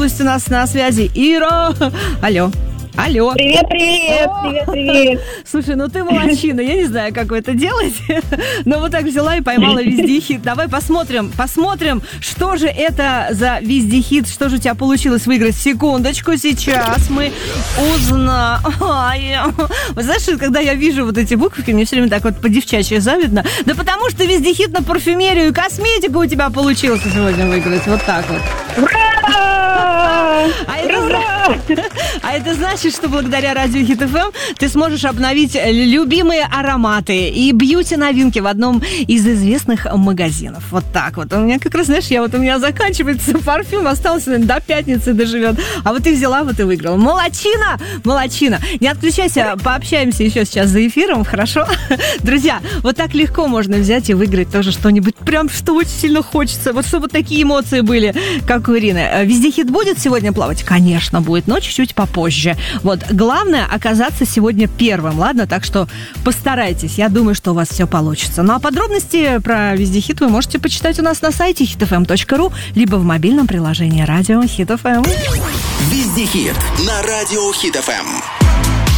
пусть у нас на связи Ира. Алло. Алло. Привет. Слушай, ну ты молодчина. Я не знаю, как вы это делаете, но вот так взяла и поймала вездехит. Давай посмотрим, что же это за вездехит, что же у тебя получилось выиграть. Секундочку, сейчас мы узнаем. Вы знаешь, когда я вижу вот эти буковки, мне все время так вот по-девчачьи завидно. Да потому что вездехит на парфюмерию и косметику у тебя получилось сегодня выиграть. Вот так вот. А это значит, что благодаря радио Хит ФМ ты сможешь обновить любимые ароматы и бьюти-новинки в одном из известных магазинов. Вот так вот. У меня как раз, знаешь, у меня заканчивается парфюм, остался, наверное, до пятницы доживет. А вот ты взяла, вот и выиграла. Молодчина! Не отключайся, пообщаемся еще сейчас за эфиром, хорошо? Друзья, вот так легко можно взять и выиграть тоже что-нибудь, прям что очень сильно хочется. Вот чтобы такие эмоции были, как у Ирины. Вездехит будет сегодня плавать? Конечно, будет, но чуть-чуть попозже. Вот, главное оказаться сегодня первым, ладно? Так что постарайтесь, я думаю, что у вас все получится. Ну а подробности про вездехит вы можете почитать у нас на сайте hitfm.ru, либо в мобильном приложении радио Хит ФМ. Вездехит на радио Хит ФМ.